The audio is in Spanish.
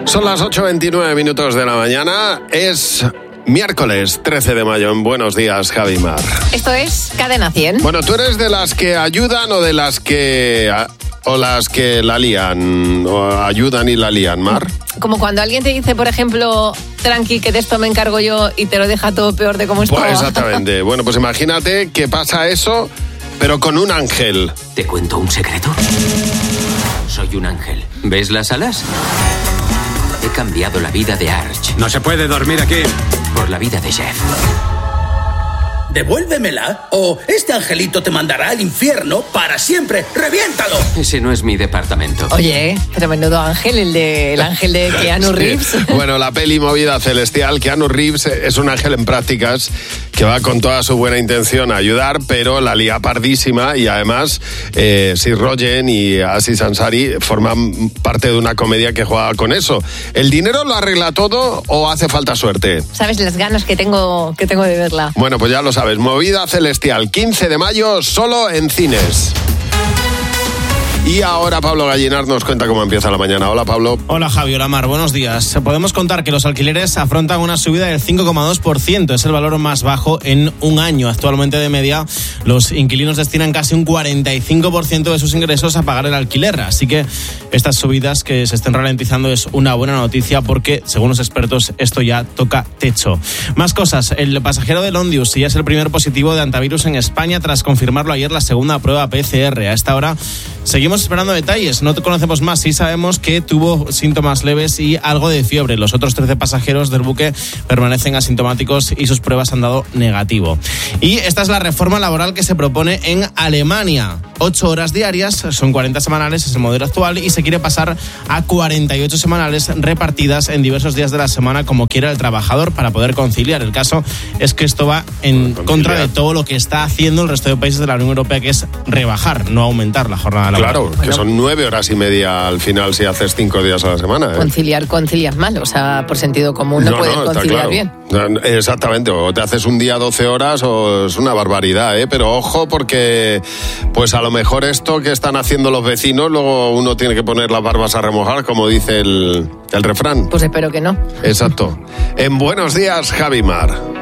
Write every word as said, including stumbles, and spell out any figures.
Son las ocho veintinueve minutos de la mañana. Es miércoles trece de mayo. En Buenos Días, Javi Mar. Esto es Cadena cien. Bueno, ¿tú eres de las que ayudan o de las que... o las que la lían, o ayudan y la lían, Mar? Como cuando alguien te dice, por ejemplo, tranqui, que de esto me encargo yo y te lo deja todo peor de cómo estaba. Pues exactamente. Bueno, pues imagínate que pasa eso, pero con un ángel. ¿Te cuento un secreto? Soy un ángel. ¿Ves las alas? He cambiado la vida de Arch. No se puede dormir aquí. Por la vida de Jeff. Devuélvemela o este angelito te mandará al infierno para siempre. ¡Reviéntalo! Ese no es mi departamento. Oye, pero menudo ángel, el de el ángel de Keanu Reeves. Sí. Bueno, la peli Movida Celestial, Keanu Reeves es un ángel en prácticas que va con toda su buena intención a ayudar, pero la lía pardísima y además eh, Seth Rogen y Aziz Ansari forman parte de una comedia que juega con eso. ¿El dinero lo arregla todo o hace falta suerte? ¿Sabes las ganas que tengo, que tengo de verla? Bueno, pues ya lo sabes. Movida Celestial, quince de mayo, solo en cines. Y ahora Pablo Gallinar nos cuenta cómo empieza la mañana. Hola, Pablo. Hola, Javi. Hola, Mar. Buenos días. Podemos contar que los alquileres afrontan una subida del cinco coma dos por ciento. Es el valor más bajo en un año. Actualmente, de media, los inquilinos destinan casi un cuarenta y cinco por ciento de sus ingresos a pagar el alquiler. Así que estas subidas que se estén ralentizando es una buena noticia porque, según los expertos, esto ya toca techo. Más cosas. El pasajero de Londius ya es el primer positivo de antivirus en España tras confirmarlo ayer la segunda prueba P C R. A esta hora seguimos esperando detalles, no conocemos más. Sí sabemos que tuvo síntomas leves y algo de fiebre. Los otros trece pasajeros del buque permanecen asintomáticos y sus pruebas han dado negativo. Y esta es la reforma laboral que se propone en Alemania. Ocho horas diarias, son cuarenta semanales, es el modelo actual, y se quiere pasar a cuarenta y ocho semanales repartidas en diversos días de la semana como quiera el trabajador para poder conciliar. El caso es que esto va en contra de todo lo que está haciendo el resto de países de la Unión Europea, que es rebajar, no aumentar la jornada laboral. Claro, que son nueve horas y media al final si haces cinco días a la semana. ¿eh? Conciliar, conciliar mal, o sea, por sentido común no, no puedes no, conciliar claro. bien. Exactamente, o te haces un día doce horas o es una barbaridad, ¿eh? Pero ojo porque pues a lo mejor esto que están haciendo los vecinos, luego uno tiene que poner las barbas a remojar, como dice el, el refrán. Pues espero que no. Exacto. En Buenos Días, Javi Mar.